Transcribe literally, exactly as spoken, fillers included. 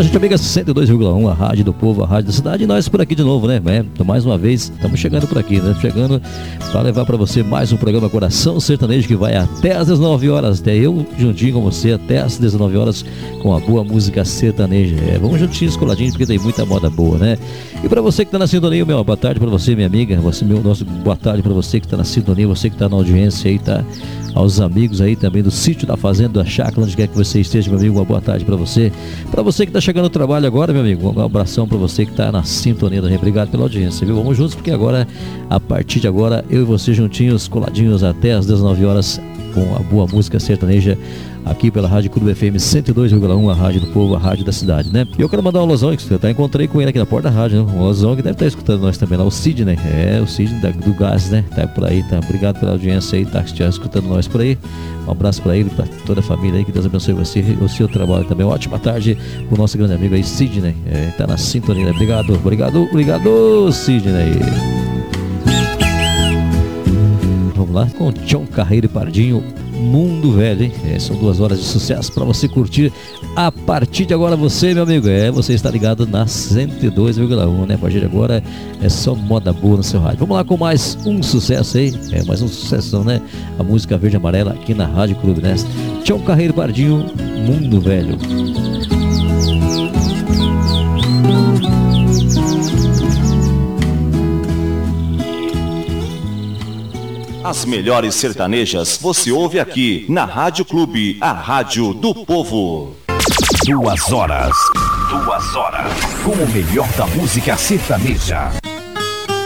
Fala, gente amiga, cento e dois vírgula um, a rádio do povo, a rádio da cidade. E nós por aqui de novo, né? É, então, mais uma vez, estamos chegando por aqui, né? Chegando para levar para você mais um programa Coração Sertanejo, que vai até às dezenove horas. Até eu juntinho com você, até às dezenove horas, com a boa música sertaneja. É, vamos juntinhos, coladinhos, porque tem muita moda boa, né? E para você que está na sintonia, meu, boa tarde para você, minha amiga. Você, meu, nosso, boa tarde para você que está na sintonia, você que está na audiência aí, tá? Aos amigos aí também do sítio, da fazenda, da chácara, onde quer que você esteja, meu amigo, uma boa tarde para você. Para você que está chegando no trabalho agora, meu amigo, um abração para você que está na sintonia. Obrigado pela audiência, viu? Vamos juntos, porque agora, a partir de agora, eu e você juntinhos, coladinhos até às dezenove horas, com a boa música sertaneja, aqui pela Rádio Clube F M cento e dois vírgula um, a rádio do povo, a rádio da cidade, né? E eu quero mandar um alôzão, que eu até encontrei com ele aqui na porta da rádio, né? Um alôzão que deve estar escutando nós também lá, o Sidney, é, o Sidney da, do Gás, né? Tá por aí, tá? Obrigado pela audiência aí, tá escutando nós por aí. Um abraço para ele, para toda a família aí, que Deus abençoe você, o seu trabalho também. Uma ótima tarde pro nosso grande amigo aí, Sidney, é, tá na sintonia, né? Obrigado, obrigado, obrigado, Sidney. Vamos lá com Tião Carreiro e Pardinho, Mundo Velho, hein? É, são duas horas de sucesso para você curtir a partir de agora. Você, meu amigo, é, você está ligado na cento e dois vírgula um, né? A partir de agora é só moda boa no seu rádio. Vamos lá com mais um sucesso aí, é mais um sucesso, né? A música verde e amarela aqui na Rádio Clube, né? Tião Carreiro e Pardinho, Mundo Velho. As melhores sertanejas você ouve aqui na Rádio Clube, a rádio do povo. Duas horas. Duas horas. Com o melhor da música sertaneja.